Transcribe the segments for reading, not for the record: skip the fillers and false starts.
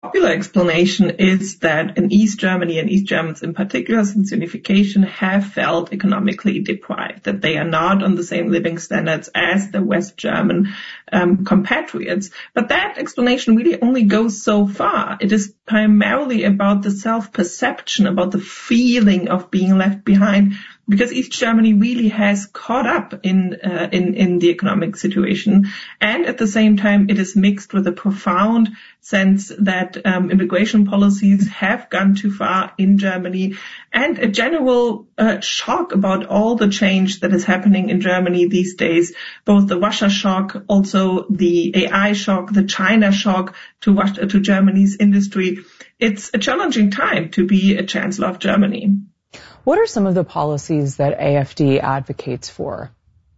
popular explanation is that in East Germany, and East Germans in particular since unification, have felt economically deprived, that they are not on the same living standards as the West German compatriots. But that explanation really only goes so far. It is primarily about the self-perception, about the feeling of being left behind, because East Germany really has caught up in the economic situation. And at the same time, it is mixed with a profound sense that immigration policies have gone too far in Germany, and a general shock about all the change that is happening in Germany these days, both the Russia shock, also the AI shock, the China shock to Germany's industry. It's a challenging time to be a chancellor of Germany. What are some of the policies that AfD advocates for?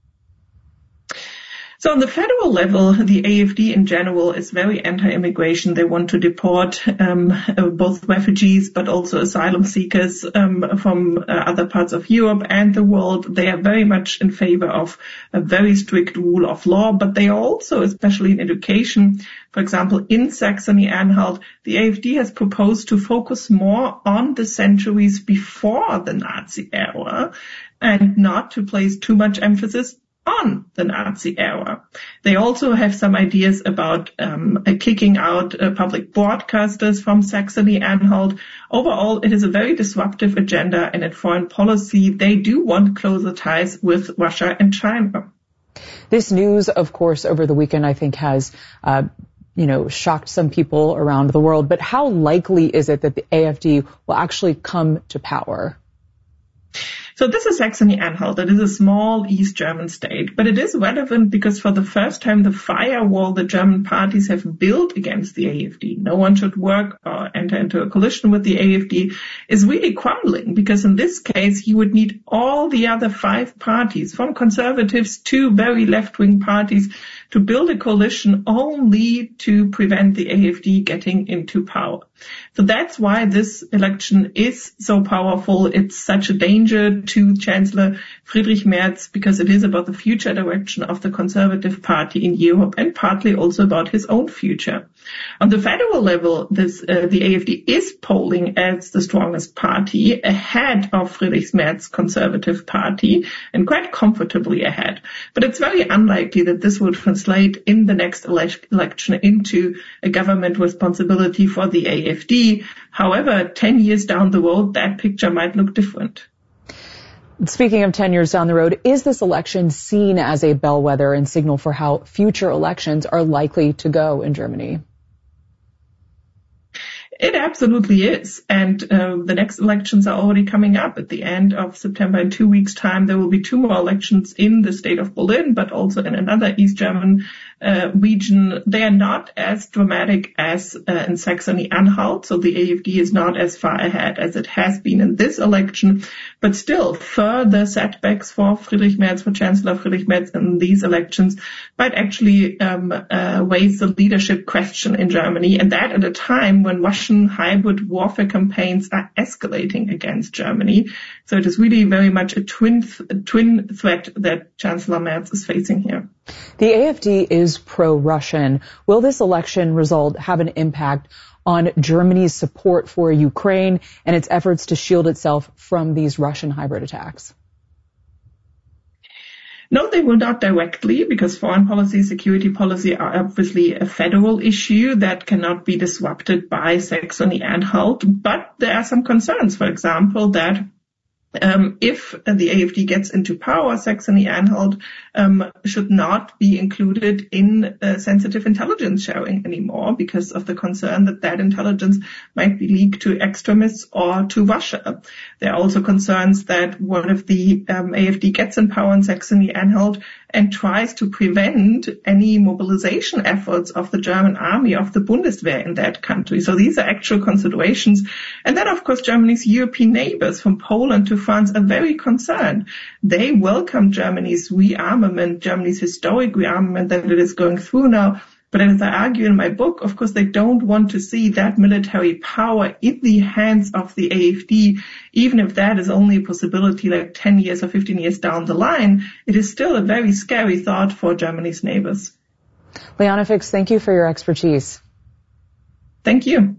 So on the federal level, the AfD in general is very anti-immigration. They want to deport both refugees but also asylum seekers from other parts of Europe and the world. They are very much in favor of a very strict rule of law, but they are also, especially in education, for example, in Saxony-Anhalt, the AfD has proposed to focus more on the centuries before the Nazi era and not to place too much emphasis on the Nazi era. They also have some ideas about kicking out public broadcasters from Saxony-Anhalt. Overall, it is a very disruptive agenda, and in foreign policy, they do want closer ties with Russia and China. This news, of course, over the weekend, I think has shocked some people around the world. But how likely is it that the AfD will actually come to power? So this is Saxony-Anhalt. It is a small East German state, but it is relevant because for the first time, the firewall the German parties have built against the AfD, no one should work or enter into a coalition with the AfD, is really crumbling, because in this case, you would need all the other 5 parties, from conservatives to very left-wing parties, to build a coalition only to prevent the AfD getting into power. So that's why this election is so powerful. It's such a danger to Chancellor Friedrich Merz, because it is about the future direction of the Conservative Party in Europe and partly also about his own future. On the federal level, the AfD is polling as the strongest party, ahead of Friedrich Merz's Conservative Party, and quite comfortably ahead. But it's very unlikely that this will translate in the next election into a government responsibility for the AfD. However, 10 years down the road, that picture might look different. Speaking of 10 years down the road, is this election seen as a bellwether and signal for how future elections are likely to go in Germany? It absolutely is. And the next elections are already coming up at the end of September. In 2 weeks' time, there will be 2 more elections in the state of Berlin, but also in another East German region. They are not as dramatic as in Saxony-Anhalt, so the AfD is not as far ahead as it has been in this election. But still, further setbacks for Friedrich Merz, for Chancellor Friedrich Merz in these elections, might actually raise the leadership question in Germany, and that at a time when Russian hybrid warfare campaigns are escalating against Germany. So it is really very much a twin threat that Chancellor Merz is facing here. The AfD is pro-Russian. Will this election result have an impact on Germany's support for Ukraine and its efforts to shield itself from these Russian hybrid attacks? No, they will not directly, because foreign policy, security policy are obviously a federal issue that cannot be disrupted by Saxony-Anhalt. But there are some concerns, for example, that if the AfD gets into power, Saxony-Anhalt should not be included in sensitive intelligence sharing anymore, because of the concern that that intelligence might be leaked to extremists or to Russia. There are also concerns that what if the AfD gets in power in Saxony-Anhalt and tries to prevent any mobilization efforts of the German army, of the Bundeswehr in that country. So these are actual considerations. And then, of course, Germany's European neighbors from Poland to France are very concerned. They welcome Germany's rearmament, Germany's historic rearmament that it is going through now. But as I argue in my book, of course, they don't want to see that military power in the hands of the AfD, even if that is only a possibility like 10 years or 15 years down the line. It is still a very scary thought for Germany's neighbors. Liana Fix, thank you for your expertise. Thank you.